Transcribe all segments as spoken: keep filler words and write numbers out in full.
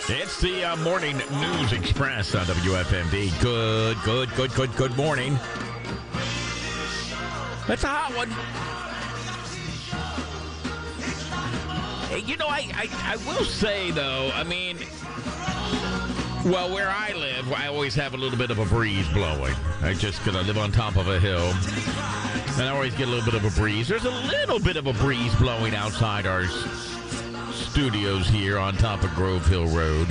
It's the uh, Morning News Express on W F M D. Good, good, good, good, good morning. That's a hot one. Hey, you know, I, I, I will say, though, I mean, well, where I live, I always have a little bit of a breeze blowing. I just, because I live on top of a hill, and I always get a little bit of a breeze. There's a little bit of a breeze blowing outside our studios here on top of Grove Hill Road.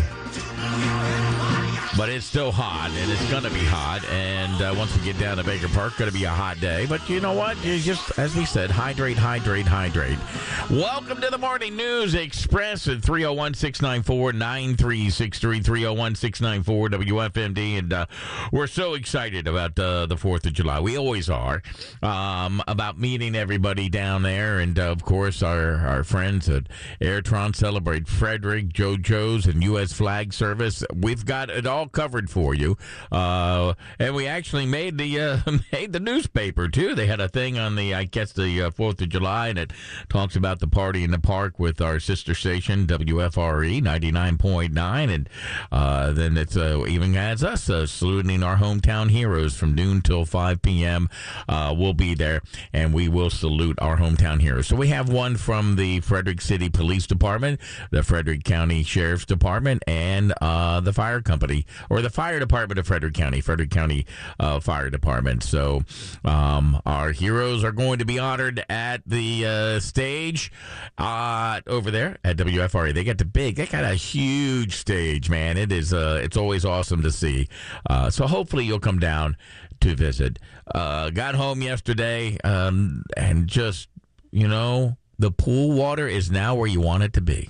But it's still hot, and it's going to be hot. And uh, once we get down to Baker Park, going to be a hot day. But you know what? You just, as we said, hydrate, hydrate, hydrate. Welcome to the Morning News Express at three oh one, six nine four, nine three six three, three oh one, six nine four, W F M D. And uh, we're so excited about uh, the fourth of July. We always are, um, about meeting everybody down there. And, uh, of course, our, our friends at Airtron celebrate Frederick, JoJo's, and U S Flag Service. We've got it all covered for you, uh, and we actually made the uh, made the newspaper too. They had a thing on the, I guess, the uh, Fourth of July, and it talks about the party in the park with our sister station W F R E ninety-nine point nine, and uh, then it's uh, even has us uh, saluting our hometown heroes from noon till five p.m. Uh, we'll be there, and we will salute our hometown heroes. So we have one from the Frederick City Police Department, the Frederick County Sheriff's Department, and uh, the fire company. Or the fire department of Frederick County, Frederick County uh, Fire Department. So um, our heroes are going to be honored at the uh, stage uh, over there at W F R E. They got the big, they got a huge stage, man. It is, uh, it's always awesome to see. Uh, so hopefully you'll come down to visit. Uh, got home yesterday um, and just, you know, the pool water is now where you want it to be.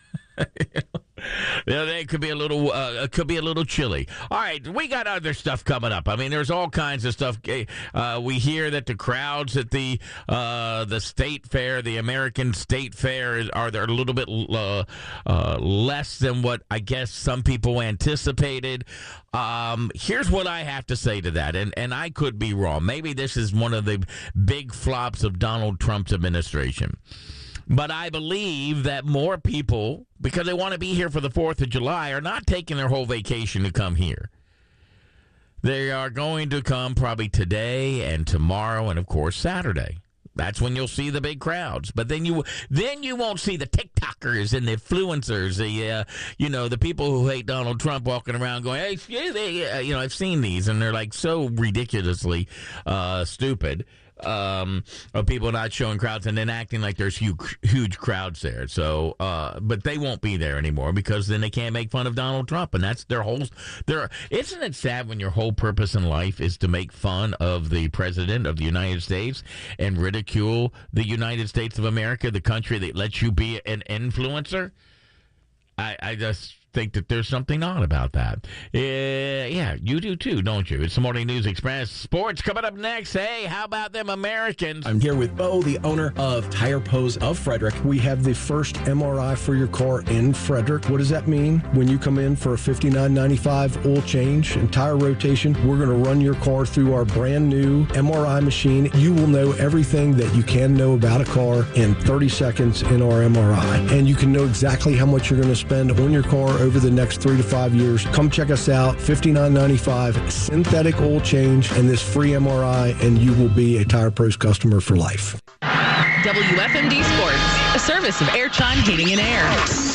Yeah, it could be a little, uh, it could be a little chilly. All right, we got other stuff coming up. I mean, there's all kinds of stuff. Uh, we hear that the crowds at the uh, the state fair, the American State Fair, are there a little bit uh, uh, less than what I guess some people anticipated. Um, here's what I have to say to that, and and I could be wrong. Maybe this is one of the big flops of Donald Trump's administration. But I believe that more people, because they want to be here for the fourth of July, are not taking their whole vacation to come here. They are going to come probably today and tomorrow and, of course, Saturday. That's when you'll see the big crowds. But then you then you won't see the TikTokers and the influencers, the uh, you know, the people who hate Donald Trump walking around going, hey, yeah, they, you know, I've seen these, and they're like so ridiculously uh, stupid. Um, of people not showing crowds and then acting like there's huge, huge crowds there. So, uh, but they won't be there anymore because then they can't make fun of Donald Trump, and that's their whole. Their isn't it sad when your whole purpose in life is to make fun of the president of the United States and ridicule the United States of America, the country that lets you be an influencer? I, I just think that there's something odd about that. Uh, yeah, you do too, don't you? It's the Morning News Express. Sports coming up next. Hey, how about them Americans? I'm here with Bo, the owner of Tire Pros of Frederick. We have the first M R I for your car in Frederick. What does that mean? When you come in for a fifty-nine ninety-five oil change and tire rotation, we're going to run your car through our brand new M R I machine. You will know everything that you can know about a car in thirty seconds in our M R I. And you can know exactly how much you're going to spend on your car over the next three to five years. Come check us out. fifty-nine ninety-five synthetic oil change and this free M R I, and you will be a Tire Pros customer for life. W F M D Sports, a service of Airtron Heating and Air.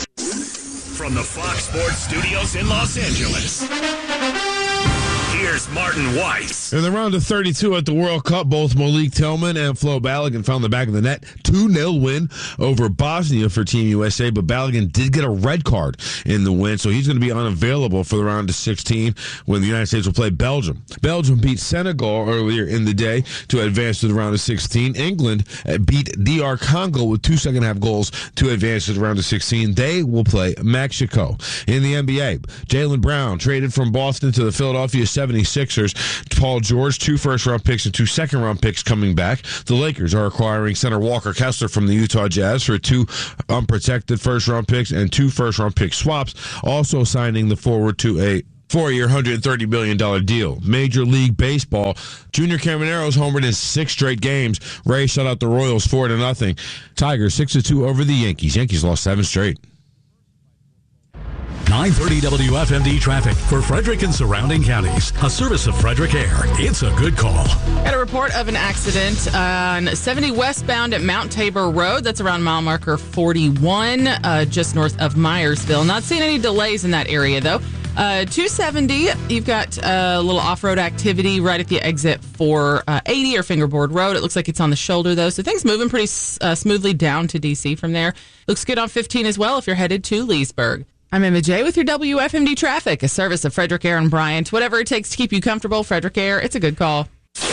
From the Fox Sports Studios in Los Angeles, here's Martin Weiss. In the round of thirty-two at the World Cup, both Malik Tillman and Flo Balogun found the back of the net. two nil win over Bosnia for Team U S A, but Balogun did get a red card in the win, so he's going to be unavailable for the round of sixteen when the United States will play Belgium. Belgium beat Senegal earlier in the day to advance to the round of sixteen. England beat D R Congo with two second-half goals to advance to the round of sixteen. They will play Mexico. In the N B A, Jaylen Brown traded from Boston to the Philadelphia seventy-sixers. Paul George, two first-round picks and two second-round picks coming back. The Lakers are acquiring center Walker Kessler from the Utah Jazz for two unprotected first-round picks and two first-round pick swaps, also signing the forward to a four-year, one hundred thirty million dollars deal. Major League Baseball, Junior Camaro's homered in six straight games. Ray shut out the Royals four to nothing. Tigers six to two over the Yankees. Yankees lost seven straight. nine thirty W F M D traffic for Frederick and surrounding counties. A service of Frederick Air. It's a good call. Got a report of an accident on seventy westbound at Mount Tabor Road. That's around mile marker forty-one, uh, just north of Myersville. Not seeing any delays in that area, though. Uh, two seventy, you've got a little off-road activity right at the exit for uh, eighty or Fingerboard Road. It looks like it's on the shoulder, though, so things moving pretty uh, smoothly down to D C from there. Looks good on fifteen as well if you're headed to Leesburg. I'm Emma J with your W F M D traffic, a service of Frederick Air and Bryant. Whatever it takes to keep you comfortable, Frederick Air, it's a good call.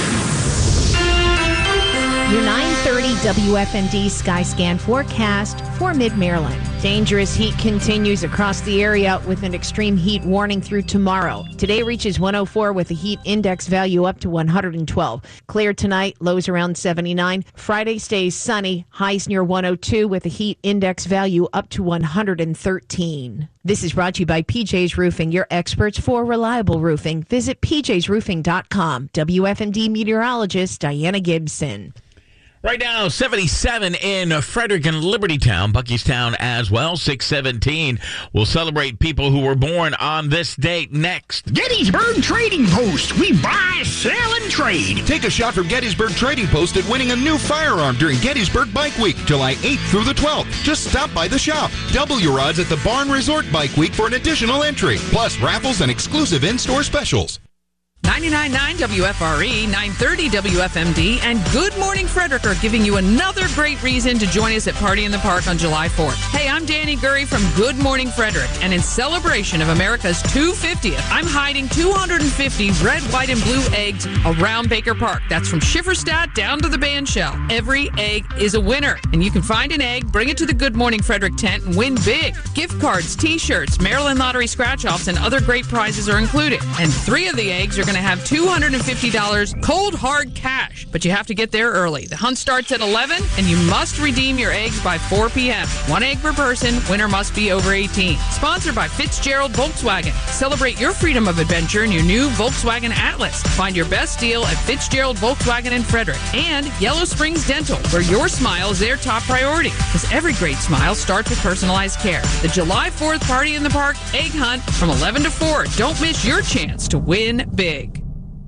Your nine thirty W F M D Skyscan forecast for Mid-Maryland. Dangerous heat continues across the area with an extreme heat warning through tomorrow. Today reaches one oh four with a heat index value up to one hundred twelve. Clear tonight, lows around seventy-nine. Friday stays sunny, highs near one oh two with a heat index value up to one hundred thirteen. This is brought to you by P J's Roofing, your experts for reliable roofing. Visit p j's roofing dot com. W F M D meteorologist Diana Gibson. Right now, seventy-seven in Frederick and Libertytown, Buckystown as well. six seventeen will celebrate people who were born on this date next. Gettysburg Trading Post. We buy, sell, and trade. Take a shot from Gettysburg Trading Post at winning a new firearm during Gettysburg Bike Week, July eighth through the twelfth. Just stop by the shop. Double your odds at the Barn Resort Bike Week for an additional entry. Plus raffles and exclusive in-store specials. ninety-nine point nine W F R E, nine thirty W F M D, and Good Morning Frederick are giving you another great reason to join us at Party in the Park on July fourth. Hey, I'm Danny Gurry from Good Morning Frederick, and in celebration of America's two hundred fiftieth, I'm hiding two hundred fifty red, white, and blue eggs around Baker Park. That's from Schifferstadt down to the band shell. Every egg is a winner, and you can find an egg, bring it to the Good Morning Frederick tent, and win big. Gift cards, T-shirts, Maryland Lottery scratch-offs, and other great prizes are included. And three of the eggs are going to have two hundred fifty dollars cold hard cash, but you have to get there early. The hunt starts at eleven, and you must redeem your eggs by four p.m. One egg per person. Winner must be over eighteen. Sponsored by Fitzgerald Volkswagen. Celebrate your freedom of adventure in your new Volkswagen Atlas. Find your best deal at Fitzgerald Volkswagen in Frederick. And Yellow Springs Dental, where your smile is their top priority. Because every great smile starts with personalized care. The July fourth Party in the Park Egg Hunt from eleven to four. Don't miss your chance to win big.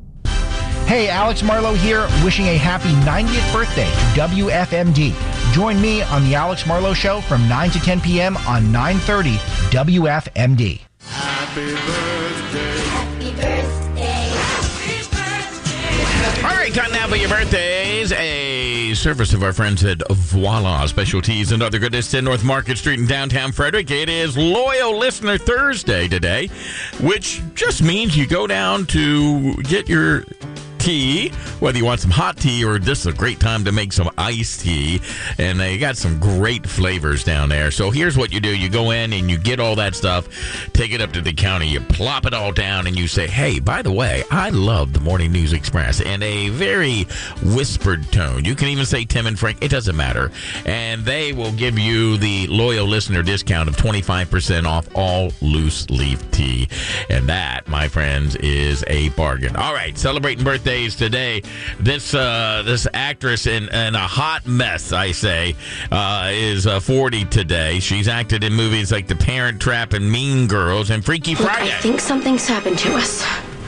Hey, Alex Marlowe here, wishing a happy ninetieth birthday to W F M D. Join me on the Alex Marlowe Show from nine to ten p.m. on nine thirty W F M D. Happy birthday. Happy birthday. Happy birthday. All right, time now for your birthdays. A service of our friends at Voila Specialties and other goodness in North Market Street in downtown Frederick. It is Loyal Listener Thursday today, which just means you go down to get your tea, whether you want some hot tea or this is a great time to make some iced tea, and they got some great flavors down there. So here's what you do. You go in and you get all that stuff, take it up to the counter, you plop it all down, and you say, hey, by the way, I love the Morning News Express, in a very whispered tone. You can even say Tim and Frank. It doesn't matter. And they will give you the Loyal Listener discount of twenty-five percent off all loose leaf tea. And that, my friends, is a bargain. All right, celebrating birthday today. This uh, this actress in, in a hot mess, I say, uh, is uh, forty today. She's acted in movies like The Parent Trap and Mean Girls and Freaky Look, Friday. I think something's happened to us.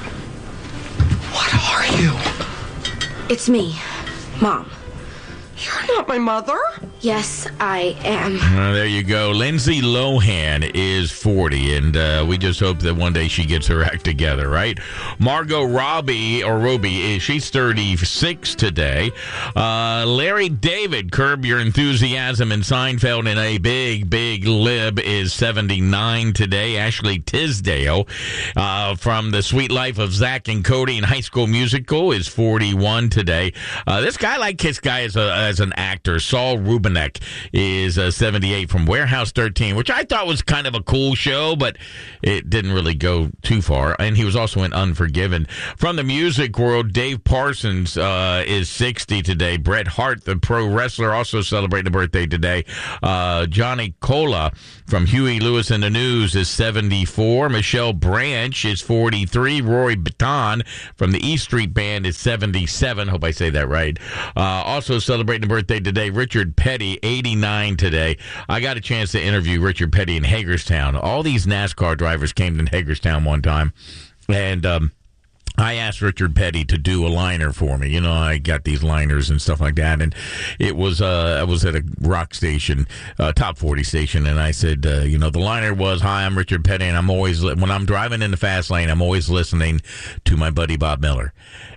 What are you? It's me, Mom. You're not my mother. Yes, I am. Uh, there you go. Lindsay Lohan is forty, and uh, we just hope that one day she gets her act together, right? Margot Robbie, or Robbie, she's thirty-six today. Uh, Larry David, Curb Your Enthusiasm, and Seinfeld, and a big, big lib, is seventy-nine today. Ashley Tisdale uh, from The Sweet Life of Zach and Cody and High School Musical is forty-one today. Uh, this guy, I like this guy as, a, as an actor. Saul Rubinek is uh, seventy-eight from Warehouse thirteen, which I thought was kind of a cool show, but it didn't really go too far. And he was also in Unforgiven. From the music world, Dave Parsons uh, is sixty today. Bret Hart, the pro wrestler, also celebrating a birthday today. Uh, Johnny Cola from Huey Lewis and the News is seventy-four. Michelle Branch is forty-three. Roy Baton from the E Street Band is seventy-seven. Hope I say that right. Uh, also celebrating a birthday today, Richard Petty, eighty-nine today. I got a chance to interview Richard Petty in Hagerstown. All these NASCAR drivers came to Hagerstown one time, and um, I asked Richard Petty to do a liner for me. You know, I got these liners and stuff like that, and it was uh, I was at a rock station, uh, top forty station, and I said, uh, you know, the liner was, "Hi, I'm Richard Petty, and I'm always li- when I'm driving in the fast lane, I'm always listening to my buddy Bob Miller,"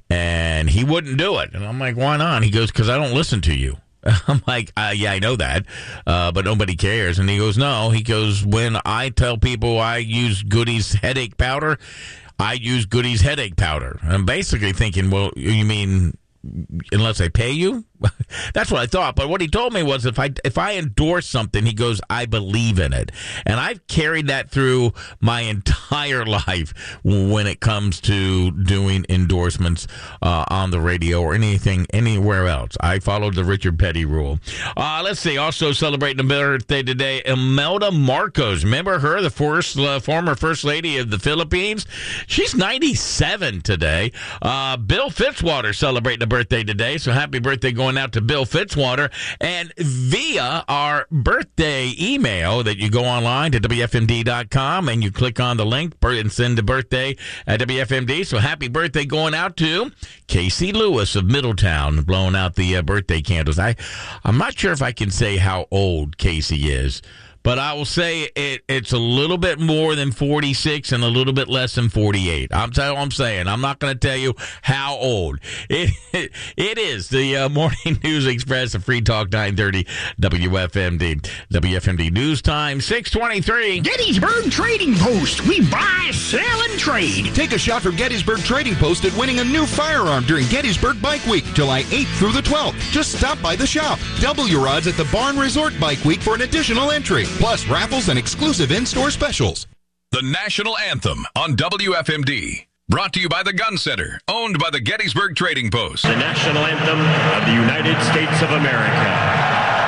and he wouldn't do it, and I'm like, "Why not?" He goes, "Because I don't listen to you." I'm like, uh, yeah, I know that, uh, but nobody cares. And he goes, no. He goes, when I tell people I use Goody's headache powder, I use Goody's headache powder. I'm basically thinking, well, you mean unless I pay you? That's what I thought. But what he told me was if I if I endorse something, he goes, I believe in it. And I've carried that through my entire life when it comes to doing endorsements uh, on the radio or anything anywhere else. I followed the Richard Petty rule. Uh, let's see. Also celebrating a birthday today, Imelda Marcos. Remember her, the first, uh, former First Lady of the Philippines? She's ninety-seven today. Uh, Bill Fitzwater celebrating a birthday today. So happy birthday going out to Bill Fitzwater. And via our birthday email that you go online to W F M D dot com and you click on the link and send the birthday at W F M D. So happy birthday going out to Casey Lewis of Middletown, blowing out the uh, birthday candles. I, I'm not sure if I can say how old Casey is, but I will say it, it's a little bit more than forty-six and a little bit less than forty-eight. I'm telling I'm saying. I'm not going to tell you how old. It it, it is the uh, Morning News Express of Free Talk nine thirty W F M D. W F M D News Time, six twenty-three. Gettysburg Trading Post. We buy, sell, and trade. Take a shot from Gettysburg Trading Post at winning a new firearm during Gettysburg Bike Week, July eighth through the twelfth. Just stop by the shop. Double your odds at the Barn Resort Bike Week for an additional entry. Plus raffles and exclusive in-store specials. The National Anthem on W F M D. Brought to you by the Gun Center, owned by the Gettysburg Trading Post. The National Anthem of the United States of America.